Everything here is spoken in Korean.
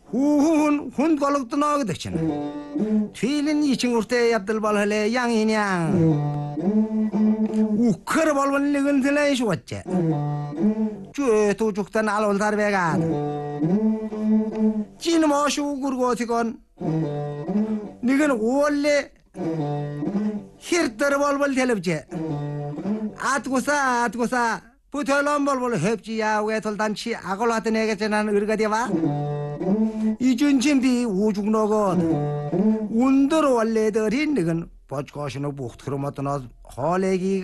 Хүн болгодно гэдэг чинь. Твилэн ичингүртээ явдал болхолээ ян инян. Үхэр болвол нэгэн тэлээ шугачаа. Чүэтүү зүгтэн алуултар байгаад. Чин моошуу гургоотикон. Нэгэн уулле хиртэр болвол телевжээ. Атгуса 부털럼 볼볼 협지야 왜 돌단치 악을 하던 애가 전하는 의리가 되와 이준침디 우죽노건 운도로 원래들이 너건 버츠고시노 부խ트로마토나 홀레기